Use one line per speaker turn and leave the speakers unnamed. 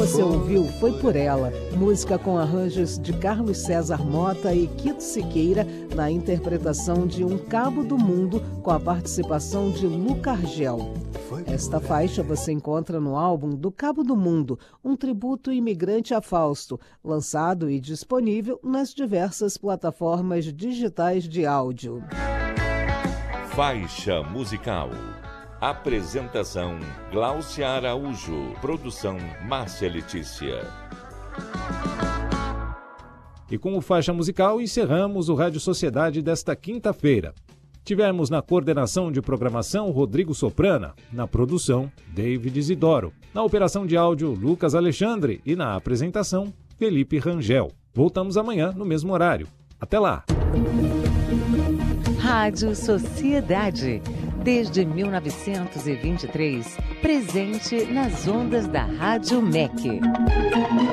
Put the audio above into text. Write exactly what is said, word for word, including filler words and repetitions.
você ouviu foi Por Ela, música com arranjos de Carlos César Mota e Quito Siqueira, na interpretação de Um Cabo do Mundo, com a participação de Luca Argel. Esta faixa você encontra no álbum Do Cabo do Mundo, um tributo imigrante a Fausto, lançado e disponível nas diversas plataformas digitais de áudio.
Faixa musical. Apresentação Gláucia Araújo. Produção Márcia Letícia.
E com o Faixa Musical encerramos o Rádio Sociedade desta quinta-feira. Tivemos na coordenação de programação Rodrigo Soprana, na produção David Isidoro, na operação de áudio Lucas Alexandre e na apresentação Felipe Rangel. Voltamos amanhã no mesmo horário. Até lá!
Rádio Sociedade. Desde mil novecentos e vinte e três, presente nas ondas da Rádio M E C.